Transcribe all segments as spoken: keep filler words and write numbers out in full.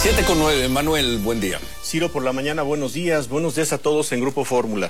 siete con nueve, Manuel, buen día. Ciro, por la mañana, buenos días, buenos días a todos en Grupo Fórmula.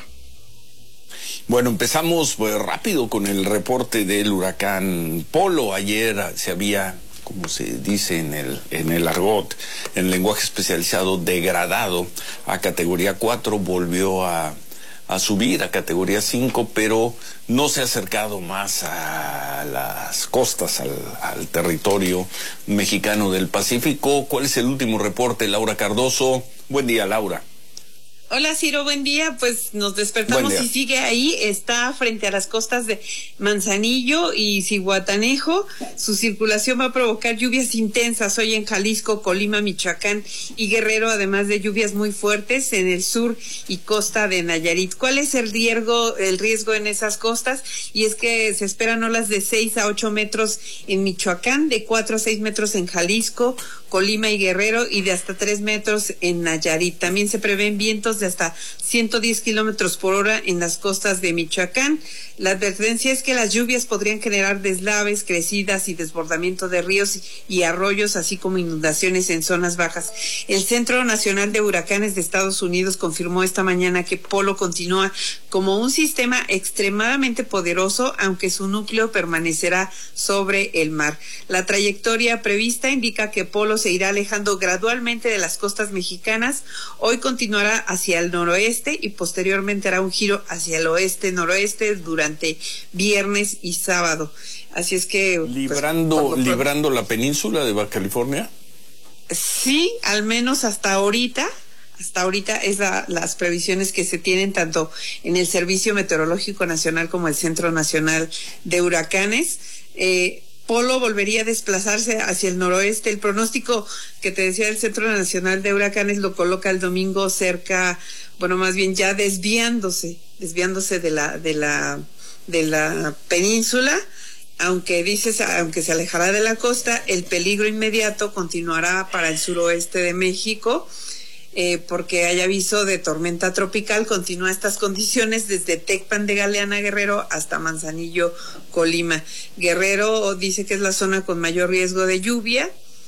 Bueno, empezamos pues, rápido con el reporte del huracán Polo. Ayer se había, como se dice en el, en el argot, en lenguaje especializado, degradado a categoría cuatro, volvió a, a subir a categoría cinco, pero no se ha acercado más a las costas, al, al territorio mexicano del Pacífico. ¿Cuál es el último reporte, Laura Cardoso? Buen día, Laura. Hola Ciro, buen día. Pues nos despertamos y sigue ahí, está frente a las costas de Manzanillo y Zihuatanejo. Su circulación va a provocar lluvias intensas hoy en Jalisco, Colima, Michoacán y Guerrero, además de lluvias muy fuertes en el sur y costa de Nayarit. ¿Cuál es el riesgo, el riesgo en esas costas? Y es que se esperan olas de seis a ocho metros en Michoacán, de cuatro a seis metros en Jalisco, Colima y Guerrero, y de hasta tres metros en Nayarit. También se prevén vientos de hasta ciento diez kilómetros por hora en las costas de Michoacán. La advertencia es que las lluvias podrían generar deslaves, crecidas y desbordamiento de ríos y arroyos, así como inundaciones en zonas bajas. El Centro Nacional de Huracanes de Estados Unidos confirmó esta mañana que Polo continúa como un sistema extremadamente poderoso, aunque su núcleo permanecerá sobre el mar. La trayectoria prevista indica que Polo se irá alejando gradualmente de las costas mexicanas. Hoy continuará hacia el noroeste y posteriormente hará un giro hacia el oeste-noroeste durante viernes y sábado. Así es que... ¿Librando, pues, librando la península de Baja California? Sí, al menos hasta ahorita. Hasta ahorita es la, las previsiones que se tienen tanto en el Servicio Meteorológico Nacional como el Centro Nacional de Huracanes. Eh, Polo volvería a desplazarse hacia el noroeste. El pronóstico que te decía el Centro Nacional de Huracanes lo coloca el domingo cerca, bueno, más bien ya desviándose, desviándose de la, de la, de la península. Aunque dices, aunque se alejará de la costa, el peligro inmediato continuará para el suroeste de México. Eh, porque hay aviso de tormenta tropical. Continúa estas condiciones desde Tecpan de Galeana, Guerrero, hasta Manzanillo, Colima. Guerrero dice que es la zona con mayor riesgo de lluvia,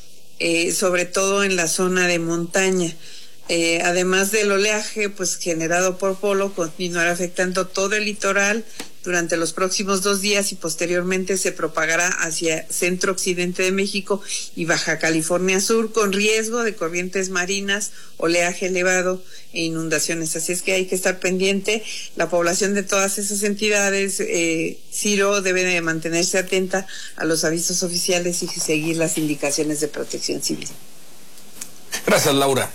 eh, sobre todo en la zona de montaña. Eh, además del oleaje pues generado por Polo, continuará afectando todo el litoral durante los próximos dos días y posteriormente se propagará hacia centro-occidente de México y Baja California Sur, con riesgo de corrientes marinas, oleaje elevado e inundaciones. Así es que hay que estar pendiente. La población de todas esas entidades, eh, Ciro, debe de mantenerse atenta a los avisos oficiales y seguir las indicaciones de protección civil. Gracias, Laura.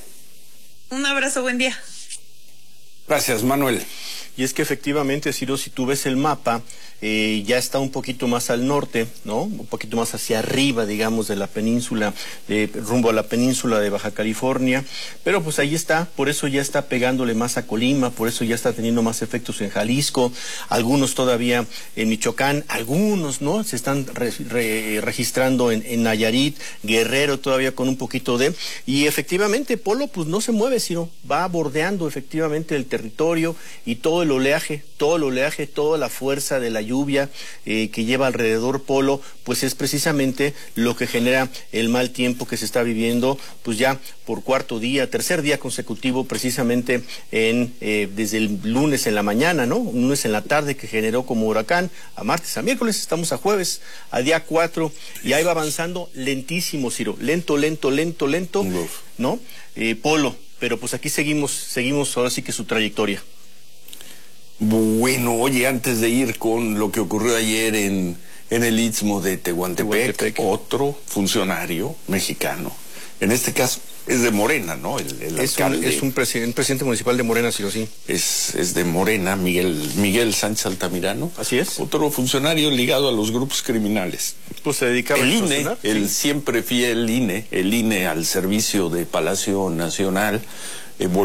Un abrazo, buen día. Gracias, Manuel. Y es que efectivamente, Ciro, si tú ves el mapa, eh, ya está un poquito más al norte, ¿no? Un poquito más hacia arriba, digamos, de la península, eh, rumbo a la península de Baja California. Pero pues ahí está, por eso ya está pegándole más a Colima, por eso ya está teniendo más efectos en Jalisco, algunos todavía en Michoacán, algunos, ¿no? Se están re, re, registrando en, en Nayarit, Guerrero todavía con un poquito de... Y efectivamente, Polo pues no se mueve, Ciro, va bordeando efectivamente el territorio y todo el oleaje, todo el oleaje, toda la fuerza de la lluvia eh, que lleva alrededor Polo, pues es precisamente lo que genera el mal tiempo que se está viviendo, pues ya por cuarto día, tercer día consecutivo, precisamente en eh, desde el lunes en la mañana, ¿no? Un lunes en la tarde que generó como huracán, a martes, a miércoles, estamos a jueves, a día cuatro, y ahí va avanzando lentísimo, Ciro, lento, lento, lento, lento, Uf. ¿no? Eh, Polo, pero pues aquí seguimos, seguimos ahora sí que su trayectoria. Bueno, oye, antes de ir con lo que ocurrió ayer en, en el Istmo de Tehuantepec, Tehuantepec, otro funcionario mexicano, en este caso es de Morena, ¿no? El, el es, alcalde, un, es un presidente, presidente municipal de Morena, sí o sí. Es, es de Morena, Miguel, Miguel Sánchez Altamirano. Así es. Otro funcionario ligado a los grupos criminales. Pues se dedicaba el a I N E, el sí. siempre fiel I N E, el I N E al servicio de Palacio Nacional,